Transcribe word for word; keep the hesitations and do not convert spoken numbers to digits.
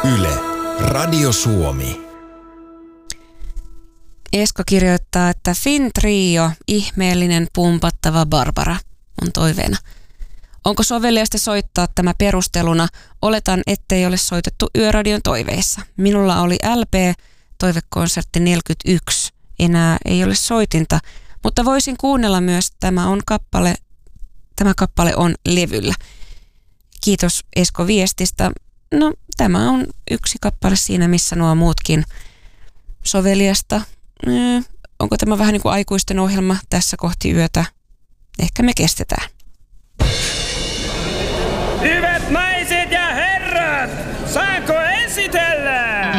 Yle, Radio Suomi. Esko kirjoittaa, että Finn Trio, ihmeellinen pumpattava Barbara, on toiveena. Onko soveliasta soittaa tämä perusteluna? Oletan, ettei ole soitettu Yöradion toiveissa. Minulla oli L P, toivekonsertti neljäkymmentäyksi. Enää ei ole soitinta, mutta voisin kuunnella myös, tämä on kappale, tämä kappale on levyllä. Kiitos Esko viestistä. No, tämä on yksi kappale siinä, missä nuo muutkin soveliasta. Öö, onko tämä vähän niin kuin aikuisten ohjelma tässä kohti yötä? Ehkä me kestetään. Hyvät naiset ja herrat!